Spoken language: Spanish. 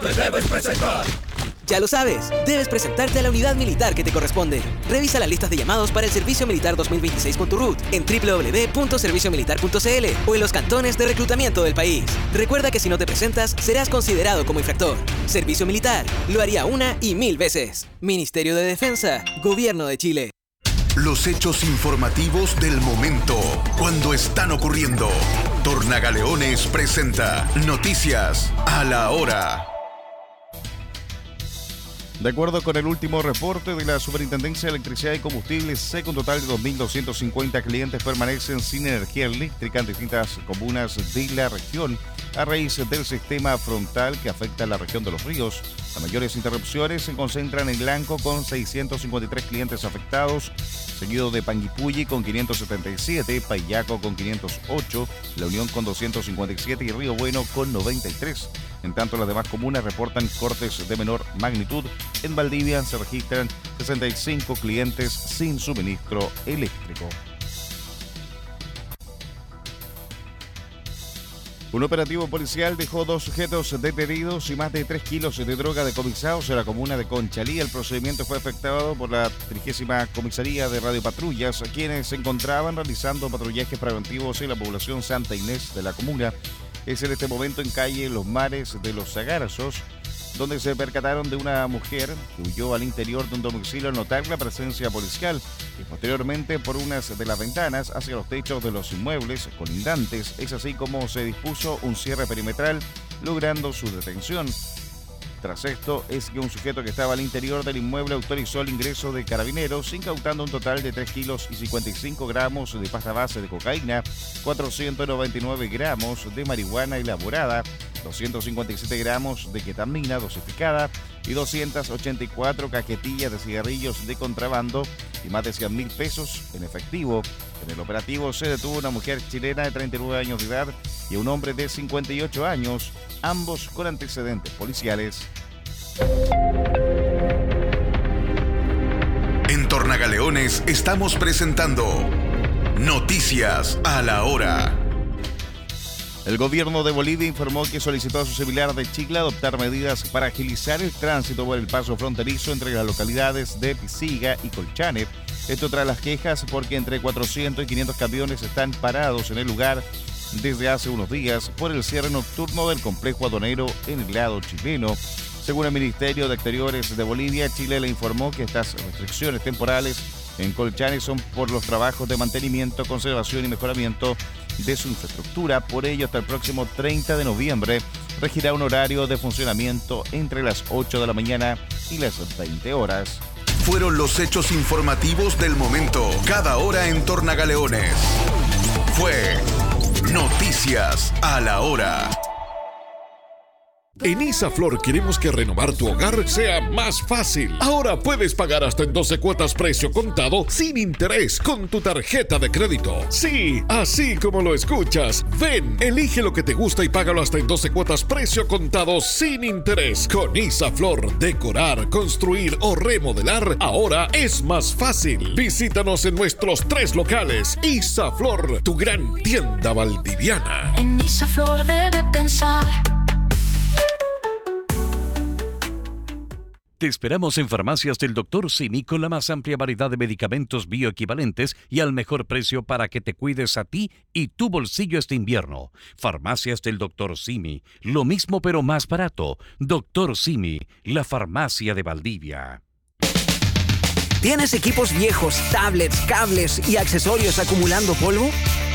debes presentar. Ya lo sabes, debes presentarte a la unidad militar que te corresponde. Revisa las listas de llamados para el Servicio Militar 2026 con tu RUT en www.serviciomilitar.cl o en los cantones de reclutamiento del país. Recuerda que si no te presentas, serás considerado como infractor. Servicio Militar, lo haría una y 1000 veces. Ministerio de Defensa, Gobierno de Chile. Los hechos informativos del momento, cuando están ocurriendo. Tornagaleones presenta Noticias a la Hora. De acuerdo con el último reporte de la Superintendencia de Electricidad y Combustibles, SEC, un total de 2.250 clientes permanecen sin energía eléctrica en distintas comunas de la región a raíz del sistema frontal que afecta a la región de Los Ríos. Las mayores interrupciones se concentran en Lanco con 653 clientes afectados, seguido de Panguipulli con 577, Payaco con 508, La Unión con 257 y Río Bueno con 93. En tanto, las demás comunas reportan cortes de menor magnitud. En Valdivia se registran 65 clientes sin suministro eléctrico. Un operativo policial dejó 2 sujetos detenidos y más de 3 kilos de droga decomisados en la comuna de Conchalí. El procedimiento fue efectuado por la 30ª Comisaría de Radiopatrullas, quienes se encontraban realizando patrullajes preventivos en la población Santa Inés de la comuna. Es en este momento en calle Los Mares de los Zagarzos, donde se percataron de una mujer que huyó al interior de un domicilio al notar la presencia policial y posteriormente por unas de las ventanas hacia los techos de los inmuebles colindantes. Es así como se dispuso un cierre perimetral, logrando su detención. Tras esto, es que un sujeto que estaba al interior del inmueble autorizó el ingreso de carabineros, incautando un total de 3 kilos y 55 gramos de pasta base de cocaína, 499 gramos de marihuana elaborada, 257 gramos de ketamina dosificada y 284 cajetillas de cigarrillos de contrabando y más de 100.000 pesos en efectivo. En el operativo se detuvo una mujer chilena de 39 años de edad y un hombre de 58 años, ambos con antecedentes policiales. En Tornagaleones estamos presentando Noticias a la Hora. El gobierno de Bolivia informó que solicitó a su similar de Chile adoptar medidas para agilizar el tránsito por el paso fronterizo entre las localidades de Pisiga y Colchane. Esto tras las quejas porque entre 400 y 500 camiones están parados en el lugar desde hace unos días por el cierre nocturno del complejo aduanero en el lado chileno. Según el Ministerio de Exteriores de Bolivia, Chile le informó que estas restricciones temporales en Colchane son por los trabajos de mantenimiento, conservación y mejoramiento de su infraestructura. Por ello, hasta el próximo 30 de noviembre regirá un horario de funcionamiento entre las 8 de la mañana y las 20 horas. Fueron los hechos informativos del momento, cada hora en Tornagaleones. Fue Noticias a la Hora. En Isaflor queremos que renovar tu hogar sea más fácil. Ahora puedes pagar hasta en 12 cuotas precio contado sin interés con tu tarjeta de crédito. Sí, así como lo escuchas. Ven, elige lo que te gusta y págalo hasta en 12 cuotas precio contado sin interés. Con Isaflor, decorar, construir o remodelar ahora es más fácil. Visítanos en nuestros 3 locales. Isaflor, tu gran tienda valdiviana. En Isaflor debe pensar. Te esperamos en Farmacias del Dr. Simi con la más amplia variedad de medicamentos bioequivalentes y al mejor precio para que te cuides a ti y tu bolsillo este invierno. Farmacias del Dr. Simi, lo mismo pero más barato. Dr. Simi, la farmacia de Valdivia. ¿Tienes equipos viejos, tablets, cables y accesorios acumulando polvo?